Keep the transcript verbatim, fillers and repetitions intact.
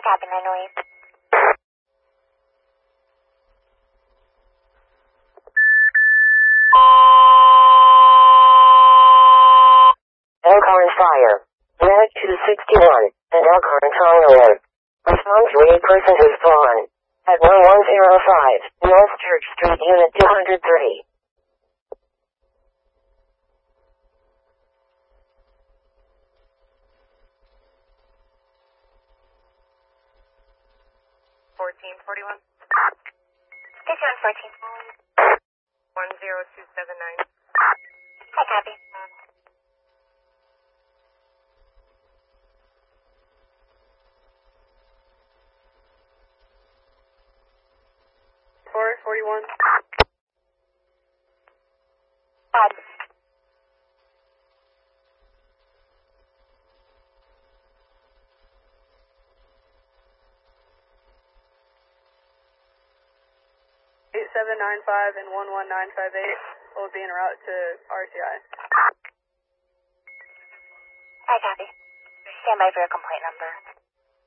copy, nine oh eight. Elkhorn Fire. Unit two sixty-one, and Elkhorn Tongeren. Respond to a person who's fallen. At one one zero five, North Church Street, Unit two hundred three. fourteen forty-one. Station one fourteen. one zero two seven nine. I copy. four forty-one. Copy. eight seven nine five and one one nine five eight will be en route to R T I. I copy. Stand by for your complaint number.